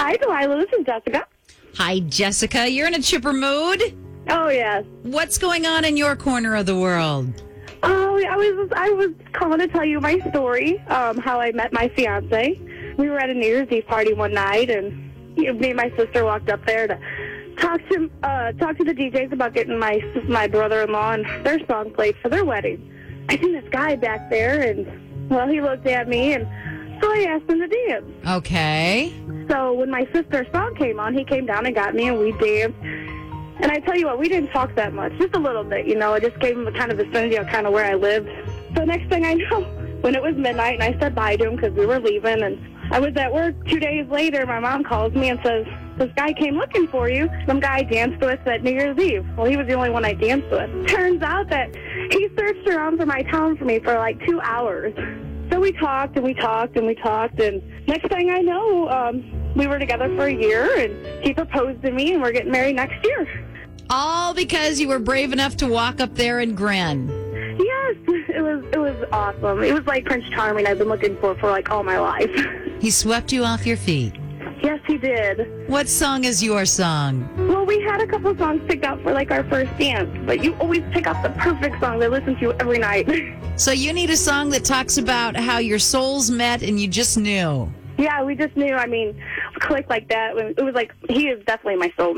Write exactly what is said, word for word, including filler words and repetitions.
Hi, Delilah. This is Jessica. Hi, Jessica. You're in a chipper mood? Oh, yes. What's going on in your corner of the world? Oh, I was I was calling to tell you my story, um, how I met my fiance. We were at a New Year's Eve party one night, and you know, me and my sister walked up there to talk to uh, talk to the D Js about getting my my brother-in-law and their song played for their wedding. I seen this guy back there, and, well, he looked at me, and so I asked him to dance. Okay. So when my sister's song came on, he came down and got me, and we danced. And I tell you what, we didn't talk that much, just a little bit, you know. I just gave him a kind of vicinity of kind of where I lived. So next thing I know, when it was midnight and I said bye to him because we were leaving, and I was at work two days later, my mom calls me and says, this guy came looking for you. Some guy I danced with at New Year's Eve. Well, he was the only one I danced with. Turns out that he searched around for my town for me for like two hours. So we talked and we talked and we talked, and next thing I know, um, we were together for a year, and he proposed to me, and we're getting married next year. All because you were brave enough to walk up there and grin. Yes, it was it was awesome. It was like Prince Charming I've been looking for for like all my life. He swept you off your feet. Yes, he did. What song is your song? Well, we had a couple songs picked out for like our first dance, but you always pick out the perfect song I listen to every night. So you need a song that talks about how your souls met and you just knew. Yeah, we just knew. I mean, clicked like that. It was like he is definitely my soulmate.